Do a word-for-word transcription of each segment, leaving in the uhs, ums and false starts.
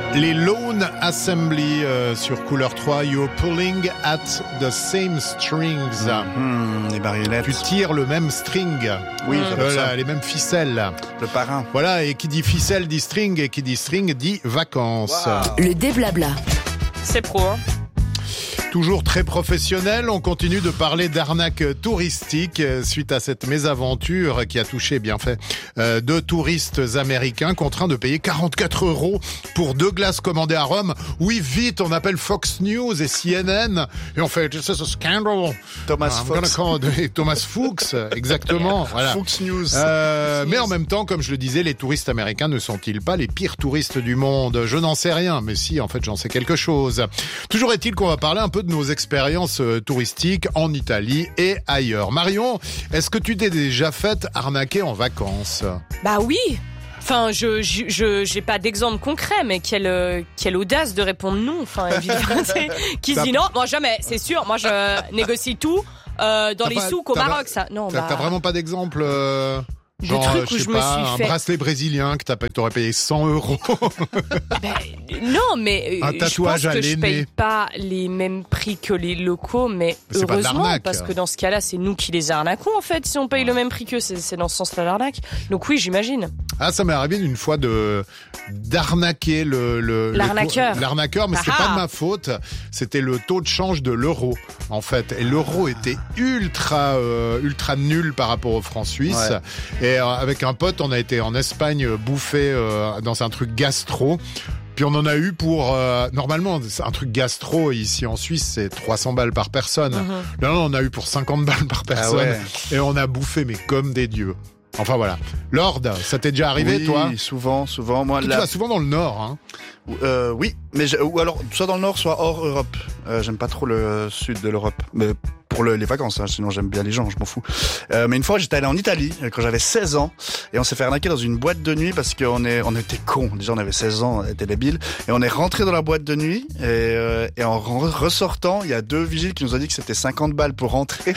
Les Lone Assembly euh, sur Couleur trois, You're pulling at the same strings. Mmh, les marionnettes. Tu tires le même string. Oui, mmh. euh, là, les mêmes ficelles. Le parrain. Voilà, et qui dit ficelle dit string, et qui dit string dit vacances. Wow. Le déblabla. C'est pro, hein. Toujours très professionnel, on continue de parler d'arnaque touristique suite à cette mésaventure qui a touché, bien fait, euh, deux touristes américains contraints de payer quarante-quatre euros pour deux glaces commandées à Rome. Oui, vite, on appelle Fox News et C N N et on fait this is a scandal. Thomas I'm Fox. gonna call Thomas Fuchs, exactement. Voilà. Fox News. Euh, Fox mais News. en même temps, comme je le disais, les touristes américains ne sont-ils pas les pires touristes du monde? Je n'en sais rien, mais si, en fait, j'en sais quelque chose. Toujours est-il qu'on va parler un peu de nos expériences euh, touristiques en Italie et ailleurs. Marion, est-ce que tu t'es déjà fait arnaquer en vacances? Bah oui. Enfin, je, je, je j'ai pas d'exemple concret, mais quelle, euh, quelle audace de répondre non. Enfin, évidemment, c'est- qui se dit non, moi jamais, c'est sûr. Moi, je négocie tout euh, dans T'as les pas- souks au t'as Maroc, ça. Non, T'as bah. t'as vraiment pas d'exemple euh, De genre, trucs euh, où je sais je me pas, suis un fait- bracelet brésilien que t'as payé- t'aurais payé cent euros. Ben, non, mais euh, Un tatouage je pense à que je l'aîné. paye pas les mêmes prix que les locaux, mais C'est pas de heureusement, l'arnaque. parce que dans ce cas-là, c'est nous qui les arnaquons en fait. Si on paye le même prix qu'eux, c'est, c'est dans ce sens-là l'arnaque. Donc oui, j'imagine. Ah, ça m'est arrivé une fois de d'arnaquer le, le L'arnaqueur. le- l'arnaqueur, mais c'était Ah pas ah. de ma faute. C'était le taux de change de l'euro, en fait. Et l'euro était ultra euh, ultra nul par rapport au franc suisse. Ouais. Et euh, avec un pote, on a été en Espagne euh, bouffer euh, dans un truc gastro. Puis on en a eu pour euh, normalement c'est un truc gastro ici en Suisse, c'est trois cents balles par personne. Mhm. Là, on en a eu pour cinquante balles par personne. ouais. Et on a bouffé mais comme des dieux. Enfin voilà. Lord, ça t'est déjà arrivé oui, toi? souvent, souvent. Moi, Tu là, vas souvent dans le nord, hein. euh, oui, mais je- ou alors soit dans le nord, soit hors Europe. Euh, j'aime pas trop le sud de l'Europe, mais pour le, les vacances. Hein, sinon, j'aime bien les gens, je m'en fous. Euh, mais une fois, j'étais allé en Italie euh, quand j'avais seize ans et on s'est fait arnaquer dans une boîte de nuit parce qu'on est, on était cons. Déjà, on avait seize ans, on était débiles et on est rentré dans la boîte de nuit et, euh, et en re- ressortant, il y a deux vigiles qui nous ont dit que c'était cinquante balles pour rentrer.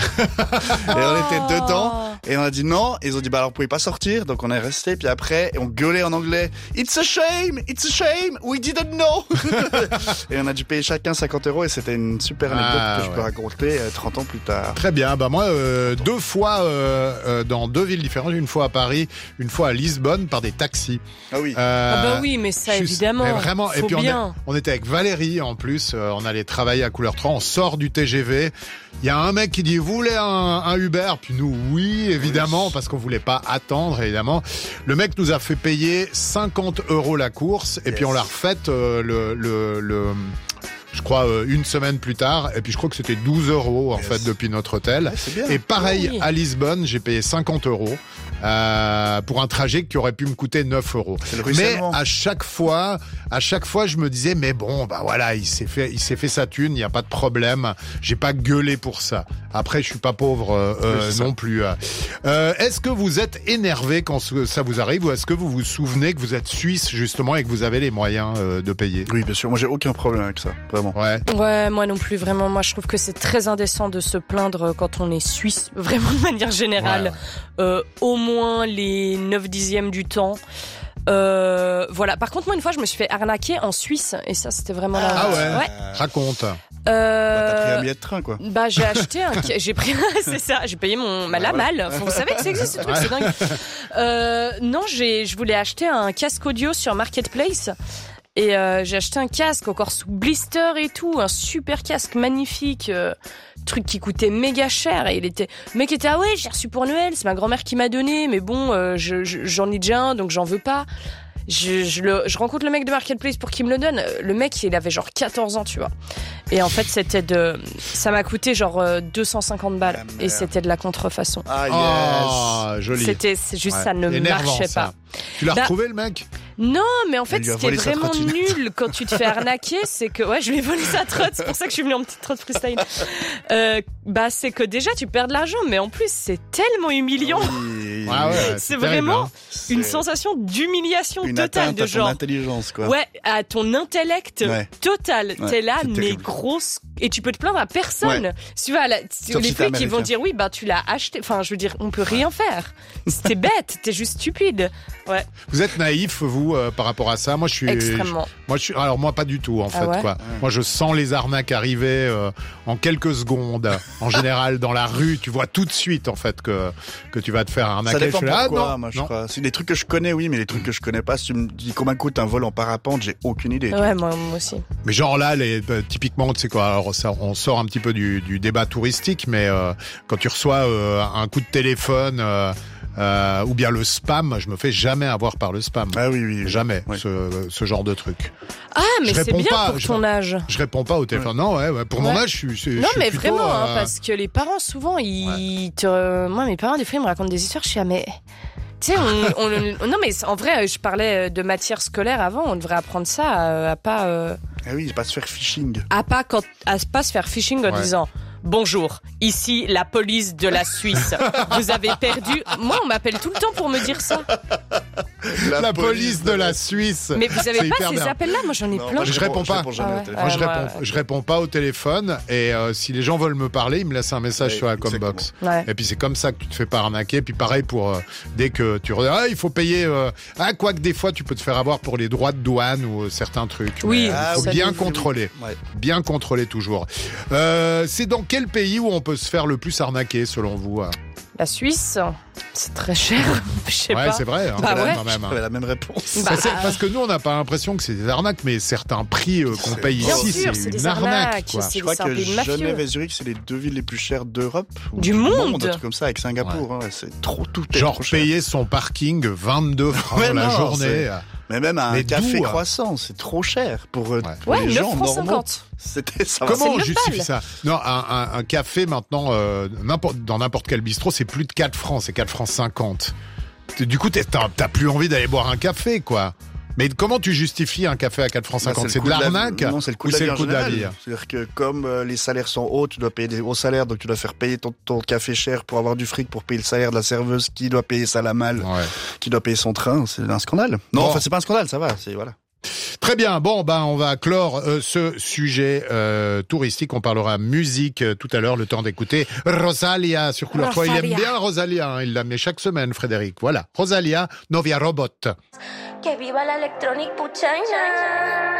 Et on était dedans et on a dit non. Et ils ont dit bah alors vous pouvez pas sortir. Donc on est resté. Puis après on gueulait en anglais. It's a shame, it's a shame. We didn't know. Et on a dû payer chacun cinquante euros et c'était une super anecdote Ah, que je peux ouais. raconter euh, trente ans plus tard. Très bien. Bah moi, euh, deux fois euh, euh, dans deux villes différentes, une fois à Paris, une fois à Lisbonne, par des taxis. Ah oui. Euh, Ah bah oui, mais ça je suis- évidemment. mais vraiment. Faut Et puis on, est- bien. on était avec Valérie en plus. euh, on allait travailler à Couleur trois. On sort du T G V. Il y a un mec qui dit vous voulez un, un Uber? Puis nous oui évidemment parce qu'on voulait pas attendre évidemment. Le mec nous a fait payer cinquante euros la course et Yes. puis on l'a refaite euh, le le le je crois euh, une semaine plus tard et puis je crois que c'était douze euros en Yes. fait depuis notre hôtel. Ouais, c'est bien. Et pareil Oui. à Lisbonne, j'ai payé cinquante euros euh, pour un trajet qui aurait pu me coûter neuf euros. C'est le Mais ruissellement. à chaque fois, à chaque fois, je me disais mais bon, bah voilà, il s'est fait, il s'est fait sa thune, il y a pas de problème. J'ai pas gueulé pour ça. Après, je suis pas pauvre euh, Oui, euh, c'est ça. non plus. Euh, est-ce que vous êtes énervé quand ce- ça vous arrive ou est-ce que vous vous souvenez que vous êtes suisse justement et que vous avez les moyens euh, de payer? Oui, bien sûr. Moi, j'ai aucun problème avec ça, vraiment. Ouais. Ouais, moi non plus, vraiment. Moi, je trouve que c'est très indécent de se plaindre quand on est suisse, vraiment de manière générale. Ouais, ouais. Euh, au moins les neuf dixièmes du temps. Euh, voilà. Par contre, moi, une fois, je me suis fait arnaquer en Suisse, et ça, c'était vraiment la. Ah ouais. Ouais. Raconte. Bah, Euh, t'as pris un billet de train, quoi. Bah j'ai acheté un, ca- j'ai pris, c'est ça, j'ai payé mon, ma la malle. Vous savez que ça existe ce truc, c'est dingue. Euh, non, j'ai, je voulais acheter un casque audio sur Marketplace. Et euh, j'ai acheté un casque encore sous blister et tout, un super casque magnifique, euh, truc qui coûtait méga cher. Et il était, le mec était ah ouais, j'ai reçu pour Noël, c'est ma grand-mère qui m'a donné, mais bon, euh, je, je- j'en ai déjà un, donc j'en veux pas. Je, je, le, je rencontre le mec de Marketplace pour qu'il me le donne. Le mec, il avait genre quatorze ans, tu vois. Et en fait, c'était de, ça m'a coûté genre euh, deux cent cinquante balles. Ah, merde. Et c'était de la contrefaçon. Ah yes. Oh, joli. C'était, c'est juste Ouais. ça ne Énervant, marchait ça. pas. Tu l'as Bah, retrouvé le mec? Non, mais en Elle fait, lui a ce qui est volé sa vraiment trottinette. nul quand tu te fais arnaquer, c'est que, ouais, je lui ai volé sa trotte, c'est pour ça que je suis venue en petite trotte freestyle. Euh, bah, c'est que déjà, tu perds de l'argent, mais en plus, c'est tellement humiliant. Oui. Ah ouais, C'est terrible, vraiment hein. C'est Une sensation d'humiliation une totale atteinte de à ton genre. intelligence, quoi. Ouais, à ton intellect Ouais. total. Ouais, T'es là, c'est mais terrible. grosse. Et tu peux te plaindre à personne. Tu vois, là, tu- Sauf les si t'es flics, ils vont américain. dire oui, bah tu l'as acheté. Enfin, je veux dire, on peut rien faire. T'es bête, t'es juste stupide. Ouais. Vous êtes naïf, vous, euh, par rapport à ça? Moi, je suis. Extrêmement. Je, moi, je suis. Alors, moi, pas du tout, en Ah fait, ouais quoi. Ouais. Moi, je sens les arnaques arriver euh, en quelques secondes. En général, dans la rue, tu vois tout de suite, en fait, que que tu vas te faire arnaquer. Ça dépend Je fais, pourquoi, ah, non, moi, je non. crois. C'est des trucs que je connais, oui, mais les trucs que je connais pas, si tu me dis combien coûte un vol en parapente, j'ai aucune idée. Ouais, moi, moi aussi. Mais genre là, les, euh, typiquement, tu sais quoi, alors ça, on sort un petit peu du, du débat touristique, mais euh, quand tu reçois euh, un coup de téléphone euh, euh, ou bien le spam, je me fais jamais avoir par le spam. Ah oui, oui. oui. Jamais, Oui. ce, ce genre de truc. Ah, mais Je c'est réponds bien pas, pour je- ton âge. Je réponds pas au téléphone. Non, ouais, ouais. Pour mon Ouais. âge, je suis. je Non, suis mais plutôt, vraiment, hein, euh, parce que les parents, souvent, ils te... Moi, mes parents, des fois, ils me racontent des histoires, je suis ah, mais... Tu sais, on, on- non, mais en vrai, je parlais de matière scolaire avant, on devrait apprendre ça à, à pas... euh, Ah oui, pas se faire phishing. à pas quand, à pas se faire phishing en Ouais. disant bonjour, ici la police de la Suisse. Vous avez perdu. Moi, on m'appelle tout le temps pour me dire ça. La, police de la Suisse. Mais vous avez C'est pas hyper ces bien. appels-là? Moi, j'en ai Non, plein. moi, Je réponds pas. Je réponds jamais Ah au ouais. téléphone. Moi, je Ouais, réponds, moi, je réponds pas au téléphone et euh, si les gens veulent me parler, ils me laissent un message Ouais, sur la exactement. combox. Ouais. Et puis c'est comme ça que tu te fais pas arnaquer. Puis pareil pour euh, dès que tu re- ah il faut payer euh, ah quoique des fois tu peux te faire avoir pour les droits de douane ou euh, certains trucs. Oui, Mais, euh, Ah faut ça, bien oui, oui, contrôler, Ouais. bien contrôler toujours. Euh, c'est dans quel pays où on peut se faire le plus arnaquer selon vous? hein La Suisse, c'est très cher. Je sais Ouais, pas. c'est vrai. hein, Bah ouais. quand même. hein. J'avais la même réponse. Bah, Ça, c'est- parce que nous, on n'a pas l'impression que c'est des arnaques, mais certains prix euh, qu'on paye Bien ici, sûr, c'est c'est une des arnaque. arnaques, Quoi. c'est- Je crois un que pays de mafieux. Genève et Zurich, c'est les deux villes les plus chères d'Europe. ou Du monde. Un truc comme ça, avec Singapour. hein, ouais, c'est trop, tout est Genre trop cher. payer son parking vingt-deux francs Ouais, la non, journée. c'est- Mais même un Mais café d'où, hein croissant, c'est trop cher pour, euh, Ouais. pour Ouais, les neuf gens francs normaux. cinquante. C'était ça. va. Comment c'est on neuf justifie balles. ça? Non, un, un, un café maintenant, euh, n'importe, dans n'importe quel bistrot, c'est plus de quatre francs, c'est quatre francs cinquante. Du coup, t'es- t'as t'as plus envie d'aller boire un café, quoi. Mais comment tu justifies un café à quatre francs Bah, cinquante? le C'est de coût la- l'arnaque? Non, c'est le coût ou de la c'est vie le en coût de la général. vie? C'est-à-dire que comme euh, les salaires sont hauts, tu dois payer des hauts salaires, donc tu dois faire payer ton, ton café cher pour avoir du fric, pour payer le salaire de la serveuse qui doit payer ça la malle, Ouais. qui doit payer son train. C'est un scandale. Non, Bon. enfin, c'est pas un scandale, ça va. C'est voilà. Très bien. Bon, ben, on va clore euh, ce sujet euh, touristique. On parlera musique euh, tout à l'heure. Le temps d'écouter Rosalia sur Couleur trois. Il aime Rosalia. bien Rosalia. Hein, il la met chaque semaine, Frédéric. Voilà. Rosalia, Novia Robot. Que viva la electronic puchaina.